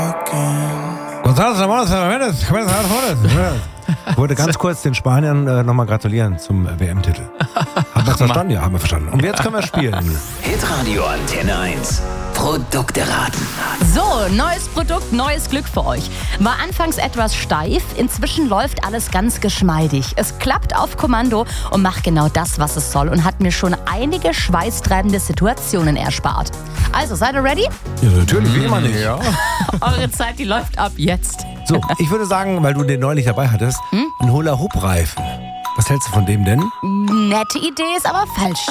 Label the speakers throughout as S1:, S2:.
S1: Ich wollte ganz kurz den Spaniern nochmal gratulieren zum WM-Titel. Haben wir verstanden? Ja, haben wir verstanden. Und jetzt können wir spielen.
S2: Hitradio Antenne 1. Produkte raten.
S3: So, neues Produkt, neues Glück für euch. War anfangs etwas steif, inzwischen läuft alles ganz geschmeidig. Es klappt auf Kommando und macht genau das, was es soll und hat mir schon einige schweißtreibende Situationen erspart. Also, seid ihr ready?
S1: Ja, natürlich, wie immer nicht. Ja.
S3: Eure Zeit, die läuft ab jetzt.
S1: So, ich würde sagen, weil du den neulich dabei hattest, ein Hula-Hoop-Reifen. Was hältst du von dem denn?
S3: Nette Idee, ist aber falsch.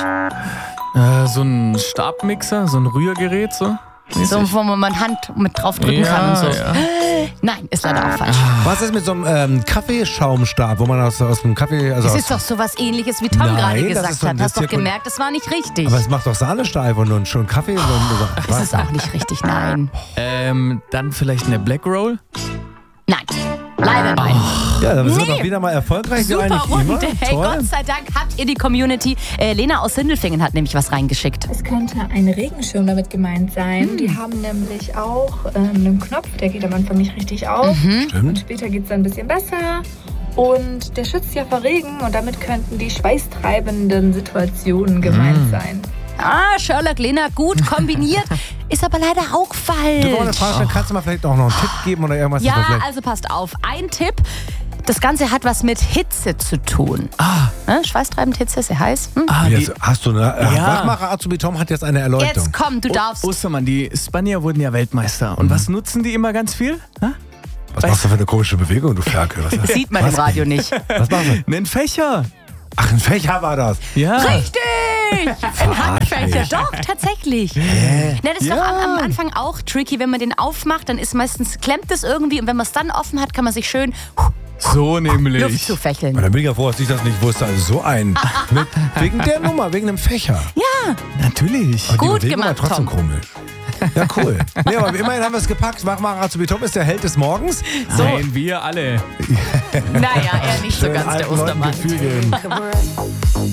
S4: So ein Stabmixer, so ein Rührgerät, so.
S3: So, wo man Hand mit drauf drücken kann und so.
S4: Ja.
S3: Nein, ist leider auch falsch.
S1: Was ist mit so einem Kaffeeschaumstab, wo man aus dem Kaffee... Also
S3: Das ist doch sowas Ähnliches, wie Tom
S1: Nein,
S3: gerade
S1: das
S3: gesagt
S1: ist so ein
S3: hat. Hast doch
S1: Zirkel-
S3: gemerkt, das war nicht richtig.
S1: aber es macht doch Sahne steif und schon Kaffee.
S3: Das ist auch nicht richtig, nein.
S4: Dann vielleicht eine Black Roll?
S3: Nein, leider nein.
S1: Ja, dann sind wir
S3: Nee.
S1: doch wieder mal erfolgreich. wie
S3: Super
S1: eigentlich immer.
S3: Runde. Hey,
S1: Toll.
S3: Gott sei Dank habt ihr die Community. Lena aus Sindelfingen hat nämlich was reingeschickt.
S5: Es könnte ein Regenschirm damit gemeint sein. Die haben nämlich auch einen Knopf, der geht am Anfang nicht richtig auf. Und
S1: Stimmt.
S5: später geht es dann ein bisschen besser. Und der schützt ja vor Regen und damit könnten die schweißtreibenden Situationen gemeint sein.
S3: Ah, Sherlock, Lena, gut kombiniert. Ist aber leider auch
S1: Du wollen eine
S3: falsch.
S1: Frage stellen, kannst du mal vielleicht auch noch einen Tipp geben oder irgendwas?
S3: Ja,
S1: das vielleicht-
S3: also passt auf. Ein Tipp. Das Ganze hat was mit Hitze zu tun. Schweißtreibend, Hitze, sehr heiß.
S1: Jetzt hast du eine...
S4: Ja.
S1: Wachmacher Azubi Tom hat jetzt eine Erleuchtung.
S3: Jetzt komm, du darfst.
S4: Ostermann, die Spanier wurden ja Weltmeister. Und was nutzen die immer ganz viel?
S1: Was machst du für eine komische Bewegung, du Ferkel? Was,
S3: Sieht man im Radio nicht.
S1: was machst du?
S4: Einen Fächer.
S1: Ach, ein Fächer war das.
S4: Ja.
S3: Richtig! Ein Handfächer. Doch, tatsächlich. Na, das ist doch am Anfang auch tricky, wenn man den aufmacht, dann ist meistens, klemmt es irgendwie und wenn man es dann offen hat, kann man sich schön
S4: So
S3: Luft
S4: nämlich.
S3: zufächeln.
S1: Und dann bin ich ja froh, dass ich das nicht wusste. Also so ein. Wegen der Nummer, wegen einem Fächer.
S4: Natürlich.
S1: Aber die
S3: Gut
S1: Bewegung war
S3: gemacht,
S1: trotzdem
S3: Tom.
S1: komisch. Ja, cool. Nee, aber immerhin haben wir es gepackt. Wachmacher Azubi Tom ist der Held des Morgens.
S4: Nein, wir alle.
S3: Naja, er nicht so
S1: Schön
S3: ganz, der
S1: alten Leuten
S3: Ostermann.
S1: Gefühl geben.